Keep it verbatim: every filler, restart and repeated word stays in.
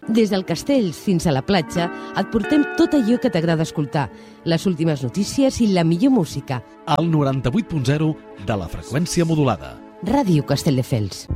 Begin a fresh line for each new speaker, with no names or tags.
Des del Castells fins a la platja et portem tot allò que t'agrada escoltar, les últimes notícies i la millor música.
Al noranta-vuit punt zero de la freqüència modulada.
Ràdio Castelldefels.